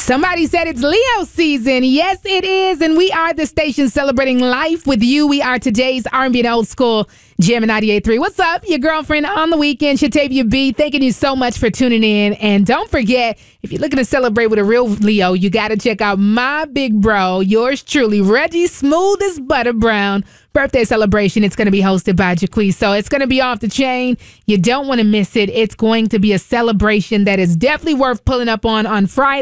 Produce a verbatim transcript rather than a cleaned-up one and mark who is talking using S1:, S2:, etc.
S1: Somebody said it's Leo season. Yes, it is. And we are the station celebrating life with you. We are today's R and B and old school Jam ninety-eight point three. What's up? Your girlfriend on the weekend, Shatavia B. Thanking you so much for tuning in. And don't forget, if you're looking to celebrate with a real Leo, you got to check out my big bro, yours truly, Reggie Smooth as Butter Brown. Birthday celebration. It's going to be hosted by Jaquez. So it's going to be off the chain. You don't want to miss it. It's going to be a celebration that is definitely worth pulling up on on Friday.